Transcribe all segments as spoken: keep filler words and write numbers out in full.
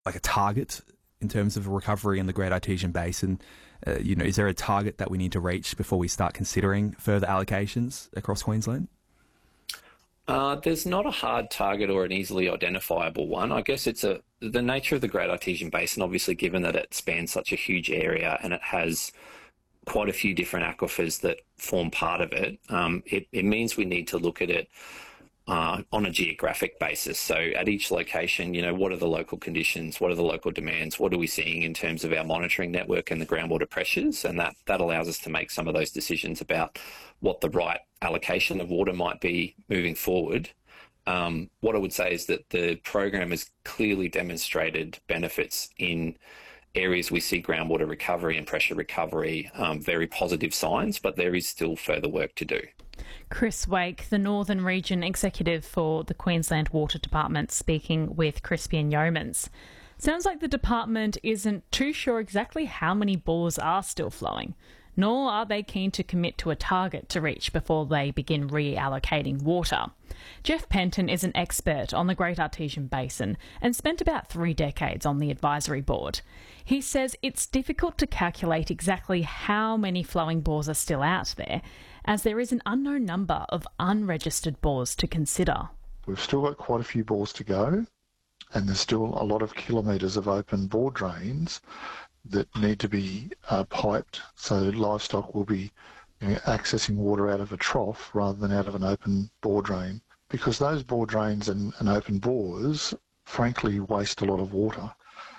like a target in terms of recovery in the Great Artesian Basin? Uh, you know, is there a target that we need to reach before we start considering further allocations across Queensland? Uh, there's not a hard target or an easily identifiable one. I guess it's a the nature of the Great Artesian Basin, obviously, given that it spans such a huge area and it has quite a few different aquifers that form part of it, um, it, it means we need to look at it uh, on a geographic basis. So at each location, you know, what are the local conditions? What are the local demands? What are we seeing in terms of our monitoring network and the groundwater pressures? And that, that allows us to make some of those decisions about what the right allocation of water might be moving forward. Um, what I would say is that the program has clearly demonstrated benefits in areas we see groundwater recovery and pressure recovery, um, very positive signs, but there is still further work to do. Chris Wake, the Northern Region Executive for the Queensland Water Department, speaking with Crispian Yeomans. Sounds like the department isn't too sure exactly how many bores are still flowing, nor are they keen to commit to a target to reach before they begin reallocating water. Jeff Penton is an expert on the Great Artesian Basin and spent about three decades on the advisory board. He says it's difficult to calculate exactly how many flowing bores are still out there, as there is an unknown number of unregistered bores to consider. We've still got quite a few bores to go, and there's still a lot of kilometres of open bore drains that need to be uh, piped, so livestock will be you know, accessing water out of a trough rather than out of an open bore drain, because those bore drains and, and open bores frankly waste a lot of water.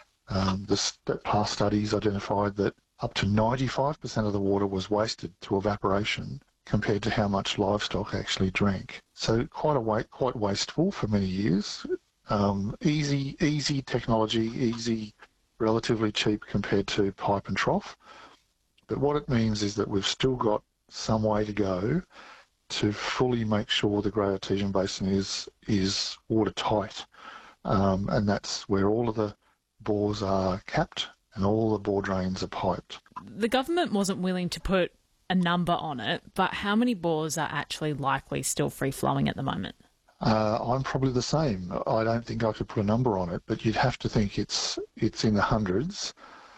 Um, the past studies identified that up to ninety-five percent of the water was wasted to evaporation compared to how much livestock actually drank. So quite a wa- quite wasteful for many years. Um, easy, easy technology, easy, relatively cheap compared to pipe and trough. But what it means is that we've still got some way to go to fully make sure the Great Artesian Basin is is watertight. Um, and that's where all of the bores are capped and all the bore drains are piped. The government wasn't willing to put a number on it, but how many bores are actually likely still free-flowing at the moment? Uh, I'm probably the same. I don't think I could put a number on it, but you'd have to think it's it's in the hundreds.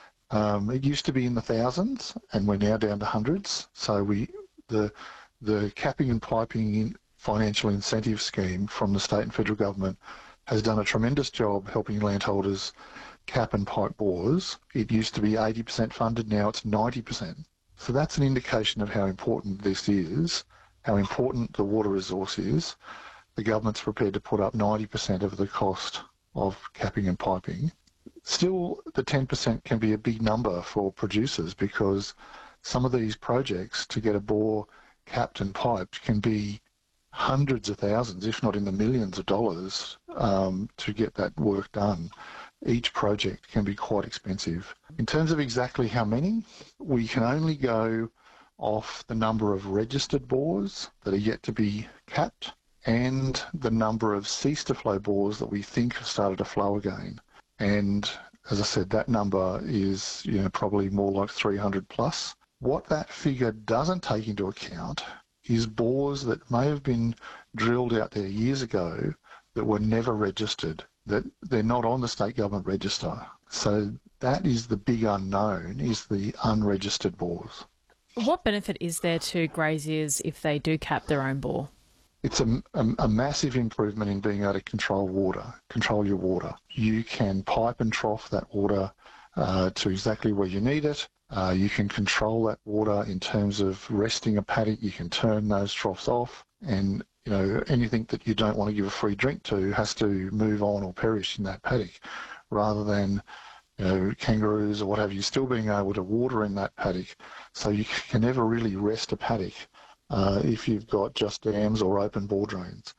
Um, it used to be in the thousands, and we're now down to hundreds. So we the the capping and piping in financial incentive scheme from the state and federal government has done a tremendous job helping landholders cap and pipe bores. It used to be eighty percent funded, now it's ninety percent. So that's an indication of how important this is, how important the water resource is. The government's prepared to put up ninety percent of the cost of capping and piping. Still, the ten percent can be a big number for producers, because some of these projects to get a bore capped and piped can be hundreds of thousands, if not in the millions of dollars, um, to get that work done. Each project can be quite expensive. In terms of exactly how many, we can only go off the number of registered bores that are yet to be capped and the number of cease-to-flow bores that we think have started to flow again. And as I said, that number is you know probably more like three hundred plus. What that figure doesn't take into account is bores that may have been drilled out there years ago that were never registered, that they're not on the state government register. So that is the big unknown, is the unregistered bores. What benefit is there to graziers if they do cap their own bore? It's a, a, a massive improvement in being able to control water, control your water. You can pipe and trough that water uh, to exactly where you need it. Uh, you can control that water in terms of resting a paddock. You can turn those troughs off, and you know anything that you don't want to give a free drink to has to move on or perish in that paddock, rather than you know kangaroos or what have you still being able to water in that paddock. So you can never really rest a paddock uh, if you've got just dams or open bore drains.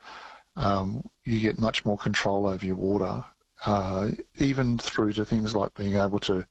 Um, you get much more control over your water, uh, even through to things like being able to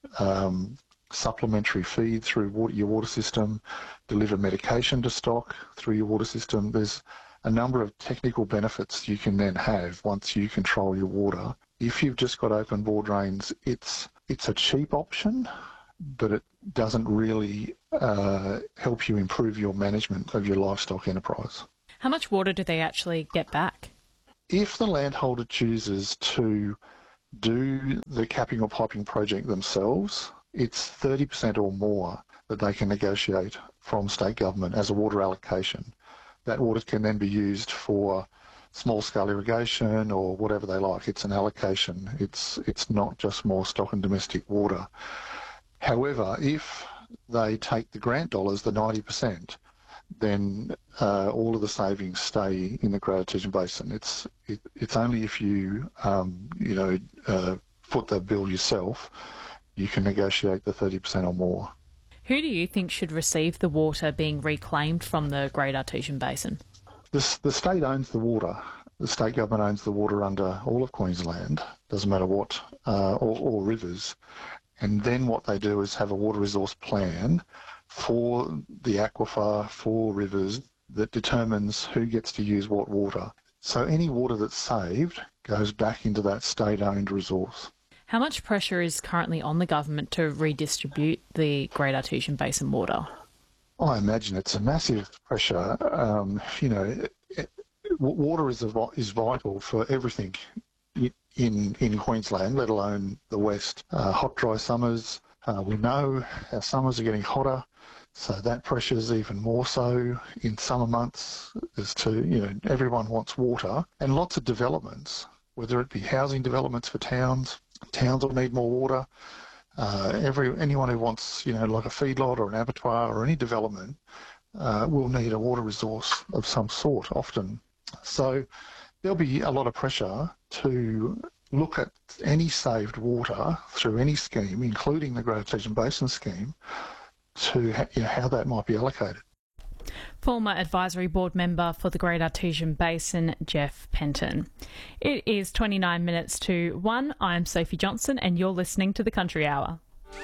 um, supplementary feed through water, your water system, deliver medication to stock through your water system. There's a number of technical benefits you can then have once you control your water. If you've just got open bore drains, it's it's a cheap option, but it doesn't really uh, help you improve your management of your livestock enterprise. How much water do they actually get back? If the landholder chooses to do the capping or piping project themselves, it's thirty percent or more that they can negotiate from state government as a water allocation. That water can then be used for small-scale irrigation or whatever they like. It's an allocation. It's it's not just more stock and domestic water. However, if they take the grant dollars, the ninety percent, then uh, all of the savings stay in the Great Artesian Basin. It's it, it's only if you um, you know uh, foot the bill yourself, you can negotiate the thirty percent or more. Who do you think should receive the water being reclaimed from the Great Artesian Basin? The, the state owns the water. The state government owns the water under all of Queensland, doesn't matter what, uh, or, or rivers. And then what they do is have a water resource plan for the aquifer, for rivers, that determines who gets to use what water. So any water that's saved goes back into that state-owned resource. How much pressure is currently on the government to redistribute the Great Artesian Basin water? I imagine it's a massive pressure. Um, you know, it, it, water is a, is vital for everything in in Queensland, let alone the West. Uh, hot, dry summers. Uh, we know our summers are getting hotter, so that pressure is even more so in summer months. As to you know, everyone wants water, and lots of developments, whether it be housing developments for towns. Towns will need more water. Uh, every anyone who wants, you know, like a feedlot or an abattoir or any development uh, will need a water resource of some sort often. So there'll be a lot of pressure to look at any saved water through any scheme, including the Great Artesian Basin scheme, to ha- you know, how that might be allocated. Former Advisory Board member for the Great Artesian Basin, Jeff Penton. It is twenty-nine minutes to one. I'm Sophie Johnson and you're listening to The Country Hour.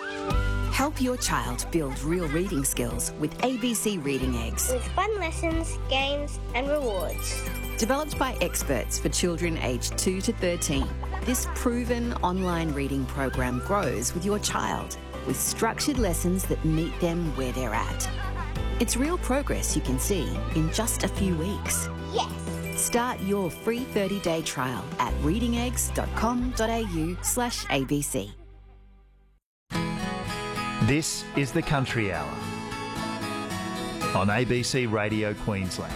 Help your child build real reading skills with A B C Reading Eggs. With fun lessons, games and rewards. Developed by experts for children aged two to thirteen, this proven online reading program grows with your child with structured lessons that meet them where they're at. It's real progress you can see in just a few weeks. Yes! Start your free thirty-day trial at readingeggs.com.au slash ABC. This is The Country Hour on A B C Radio Queensland.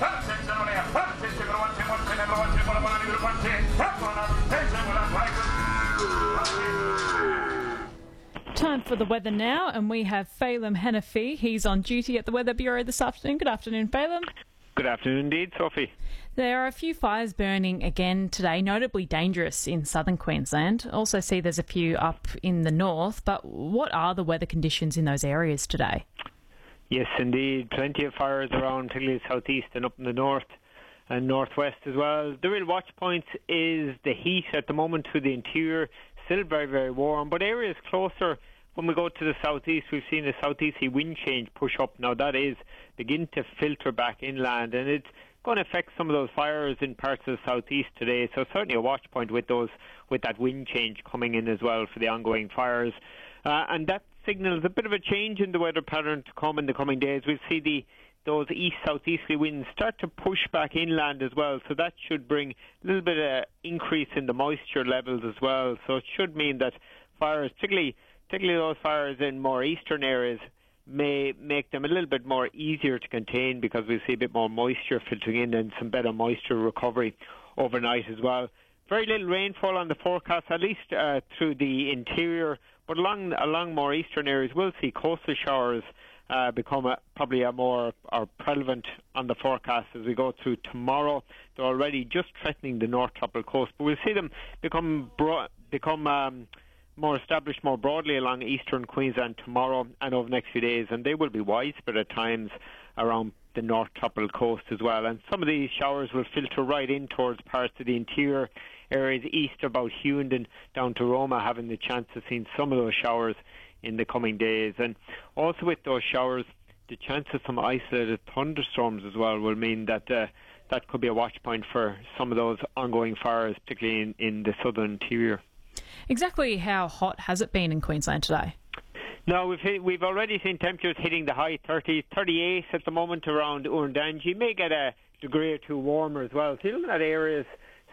Time for the weather now, and we have Phelim Hanafi. He's on duty at the Weather Bureau this afternoon. Good afternoon, Phelim. Good afternoon indeed, Sophie. There are a few fires burning again today, notably dangerous in southern Queensland. Also see there's a few up in the north, but what are the weather conditions in those areas today? Yes, indeed. Plenty of fires around, particularly southeast and up in the north and northwest as well. The real watch point is the heat at the moment to the interior. Still very, very warm, but areas closer, when we go to the southeast, we've seen a southeasterly wind change push up. Now that is begin to filter back inland, and it's going to affect some of those fires in parts of the southeast today. So certainly a watch point with those, with that wind change coming in as well for the ongoing fires, uh, and that signals a bit of a change in the weather pattern to come in the coming days. We'll see the those east-southeasterly winds start to push back inland as well, so that should bring a little bit of increase in the moisture levels as well. So it should mean that fires, particularly particularly those fires in more eastern areas, may make them a little bit more easier to contain because we'll see a bit more moisture filtering in and some better moisture recovery overnight as well. Very little rainfall on the forecast, at least uh, through the interior, but along along more eastern areas we'll see coastal showers Uh, become a, probably a more or prevalent on the forecast as we go through tomorrow. They're already just threatening the North Tropical Coast, but we'll see them become bro- become um, more established more broadly along eastern Queensland tomorrow and over the next few days, and they will be widespread at times around the North Tropical Coast as well. And some of these showers will filter right in towards parts of the interior areas east about Hughenden down to Roma, having the chance of seeing some of those showers in the coming days. And also with those showers, the chance of some isolated thunderstorms as well will mean that uh, that could be a watch point for some of those ongoing fires, particularly in, in the southern interior. Exactly how hot has it been in Queensland today? No, we've hit, we've already seen temperatures hitting the high thirties, thirty-eight at the moment around Urandangi. You may get a degree or two warmer as well. So you're looking at areas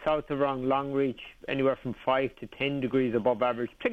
south of around Longreach, anywhere from five to ten degrees above average,